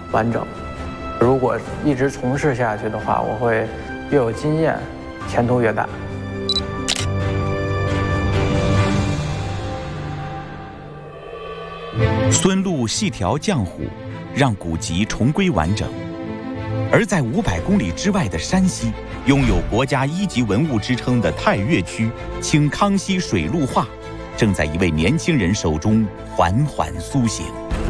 完整。如果一直从事下去的话，我会越有经验，前途越大。 孙路细调浆糊，让古籍重归完整。而在500公里之外的山西，拥有国家1级文物之称的太岳区清康熙水陆画，正在一位年轻人手中缓缓苏醒。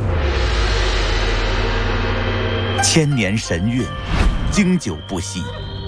千年神韵，经久不息。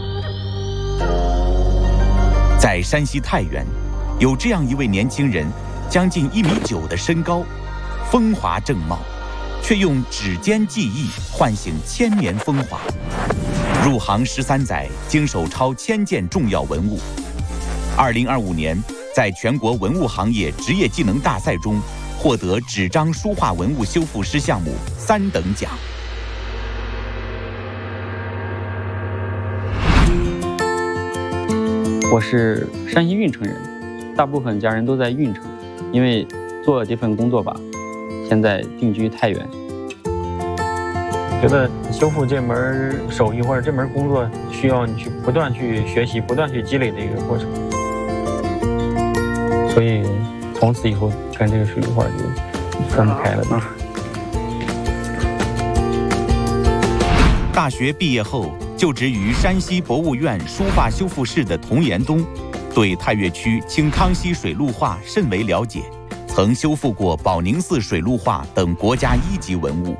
在山西太原，有这样一位年轻人，将近1.9米的身高，风华正茂，却用指尖技艺唤醒千年风华。入行13载，经手超1000件重要文物。2025年，在全国文物行业职业技能大赛中，获得纸张书画文物修复师项目3等奖。 我是山西运城人，大部分家人都在运城，因为做这份工作吧，现在定居太原。 觉得修复这门手艺或者这门工作，需要你去不断去学习、不断去积累的一个过程。所以从此以后跟这个水陆画就分不开了。 大学毕业后，就职于山西博物院书画修复室的童延东，对太岳区清康熙水陆画甚为了解，曾修复过保宁寺水陆画等国家1级文物。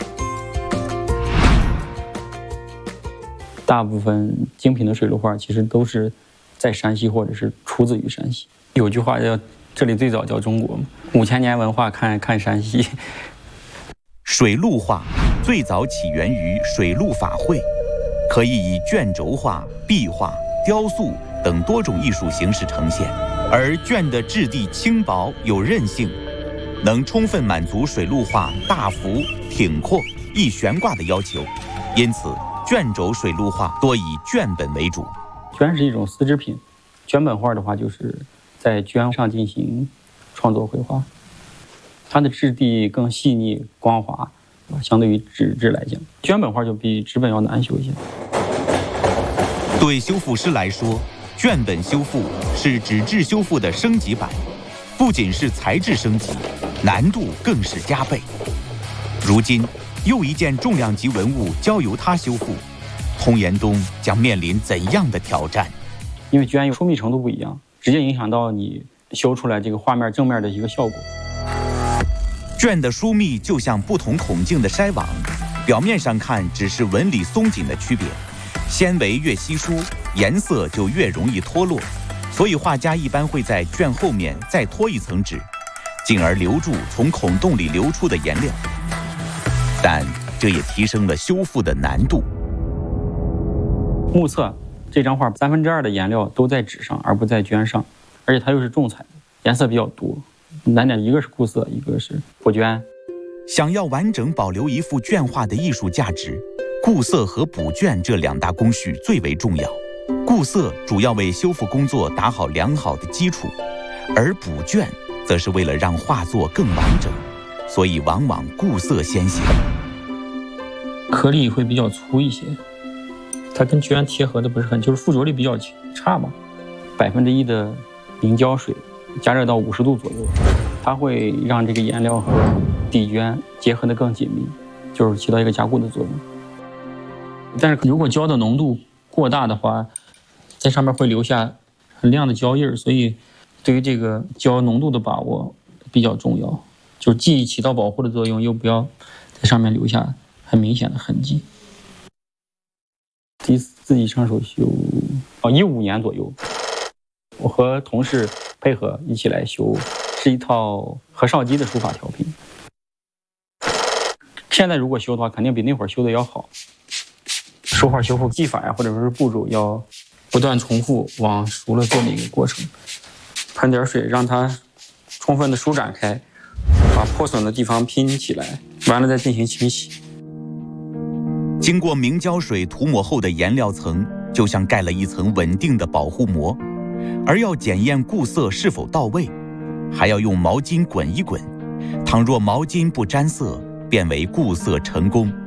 大部分精品的水陆画其实都是在山西或者是出自于山西。有句话叫“这里最早叫中国”，5000年文化看山西。 水陆画最早起源于水陆法会，可以以卷轴画、壁画、雕塑等多种艺术形式呈现，而卷的质地轻薄有韧性，能充分满足水陆画大幅、挺阔、易悬挂的要求，因此卷轴水陆画多以卷本为主。 卷是一种丝织品，卷本画的话就是在绢上进行创作绘画，它的质地更细腻光滑，相对于纸质来讲，卷本画就比纸本要难修一些。 对修复师来说，卷本修复是纸质修复的升级版，不仅是材质升级，难度更是加倍。如今又一件重量级文物交由他修复，童延东将面临怎样的挑战？ 因为绢疏密程度不一样，直接影响到你修出来这个画面正面的一个效果。 卷的疏密就像不同孔径的筛网，表面上看只是纹理松紧的区别，纤维越稀疏，颜色就越容易脱落，所以画家一般会在卷后面再拖一层纸，进而留住从孔洞里流出的颜料。但这也提升了修复的难度。 目测这张画2/3的颜料都在纸上，而不在绢上，而且它又是重彩，颜色比较多。难点一个是固色，一个是补绢。 想要完整保留一幅卷画的艺术价值，固色和补绢这2大工序最为重要。固色主要为修复工作打好良好的基础，而补绢则是为了让画作更完整，所以往往固色先行。 颗粒会比较粗一些，它跟绢贴合的不是很，就是附着力比较差嘛。 1%的凝胶水加热到50度左右，它会让这个颜料和底绢结合得更紧密，就是起到一个加固的作用。但是如果胶的浓度过大的话，在上面会留下很亮的胶印儿，所以对于这个胶浓度的把握比较重要，就是既起到保护的作用，又不要在上面留下很明显的痕迹。第一次自己上手修，15年左右，我和同事配合一起来修，是一套何绍基的书法调频。现在如果修的话，肯定比那会儿修的要好。书画修复技法呀，或者说是步骤，要不断重复往熟了做的一个过程。喷点水，让它充分的舒展开，把破损的地方拼起来，完了再进行清洗。 经过明胶水涂抹后的颜料层，就像盖了一层稳定的保护膜。而要检验固色是否到位，还要用毛巾滚一滚，倘若毛巾不沾色，便为固色成功。